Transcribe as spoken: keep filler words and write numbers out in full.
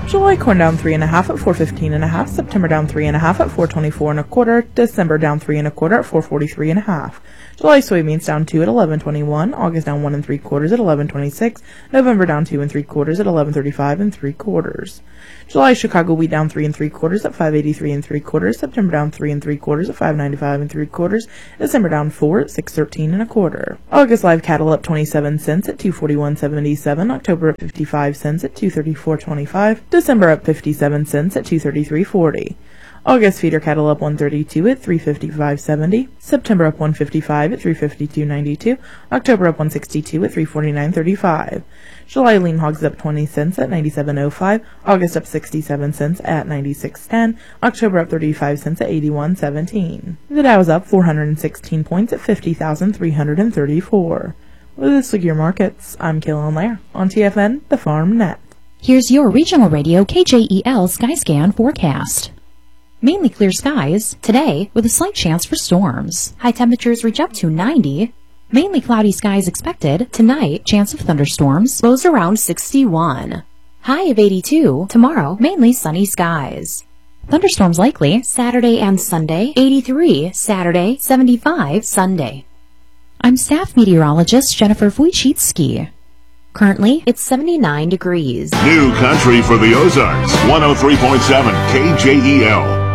July corn down three and a half at four fifteen and a half. September down three and a half at four twenty-four and a quarter. December down three and a quarter at four forty-three and a half. July soybeans down two at eleven twenty-one. August down one and three quarters at eleven twenty-six. November down two and three quarters at eleven thirty-five and three quarters. July Chicago wheat down three and three quarters at five eighty-three and three quarters. September down three and three quarters at five ninety-five and three quarters. December down four at six thirteen and a quarter. August live cattle up twenty-seven cents at two forty-one seventy-seven. October up fifty-five cents at two thirty-four twenty-five. December up fifty-seven cents at two thirty-three forty. August feeder cattle up one thirty-two at three fifty-five seventy. September up one fifty-five at three fifty-two ninety-two. October up one sixty-two at three forty-nine thirty-five. July lean hogs up twenty cents at ninety-seven oh five. August up sixty-seven cents at ninety-six ten. October up thirty-five cents at eighty-one seventeen. The Dow is up four hundred sixteen points at fifty thousand three hundred thirty-four. With this week your markets, I'm Kaylin Lair on T F N, the Farm Net. Here's your regional radio K J E L Skyscan forecast. Mainly clear skies today with a slight chance for storms. High temperatures reach up to ninety. Mainly cloudy skies expected. Tonight, chance of thunderstorms. Lows around sixty-one. High of eighty-two. Tomorrow, mainly sunny skies. Thunderstorms likely Saturday and Sunday. eighty-three Saturday, seventy-five Sunday. I'm staff meteorologist Jennifer Wojcicki. Currently, it's seventy-nine degrees. New country for the Ozarks. one oh three point seven K J E L.